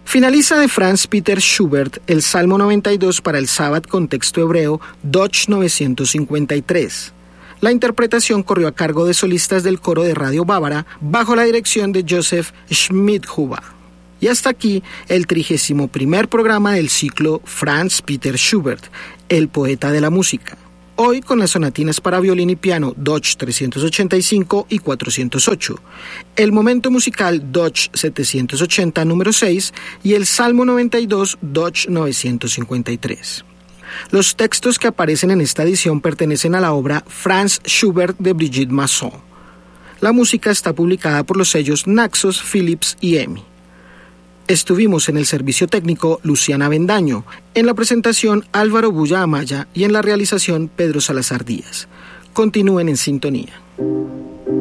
Finaliza de Franz Peter Schubert el Salmo 92 para el Sabbat con texto hebreo Deutsch 953. La interpretación corrió a cargo de solistas del coro de Radio Bávara bajo la dirección de Joseph Schmidhuber. Y hasta aquí el 31º programa del ciclo Franz Peter Schubert, el poeta de la música. Hoy con las sonatinas para violín y piano Deutsch 385 y 408, el momento musical Deutsch 780 número 6 y el Salmo 92 Deutsch 953. Los textos que aparecen en esta edición pertenecen a la obra Franz Schubert de Brigitte Masson. La música está publicada por los sellos Naxos, Philips y EMI. Estuvimos en el servicio técnico Luciana Bendaño, en la presentación Álvaro Bulla Amaya y en la realización Pedro Salazar Díaz. Continúen en sintonía.